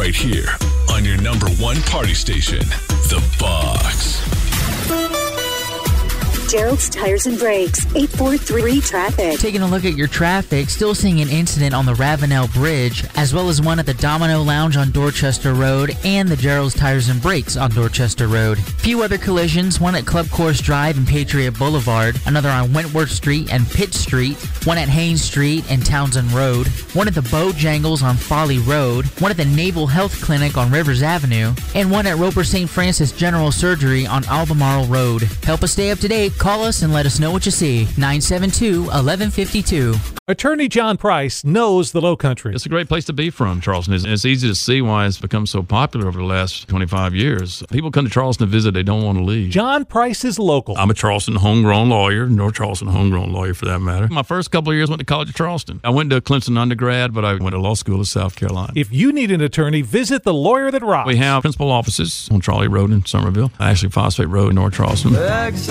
right here on your number one party station, The Box. Gerald's Tires and Brakes, 843 traffic. Taking a look at your traffic, still seeing an incident on the Ravenel Bridge, as well as one at the Domino Lounge on Dorchester Road and the Gerald's Tires and Brakes on Dorchester Road. Few other collisions, one at Club Course Drive and Patriot Boulevard, another on Wentworth Street and Pitt Street, one at Haynes Street and Townsend Road, one at the Bojangles on Folly Road, one at the Naval Health Clinic on Rivers Avenue, and one at Roper St. Francis General Surgery on Albemarle Road. Help us stay up to date. Call us and let us know what you see. 972-1152. Attorney John Price knows the Low Country. It's a great place to be from, Charleston. It's easy to see why it's become so popular over the last 25 years. People come to Charleston to visit. They don't want to leave. John Price is local. I'm a Charleston homegrown lawyer, North Charleston homegrown lawyer for that matter. My first couple of years went to College of Charleston. I went to Clemson undergrad, but I went to law school in South Carolina. If you need an attorney, visit the Lawyer That Rocks. We have principal offices on Charlie Road in Somerville, actually Phosphate Road in North Charleston.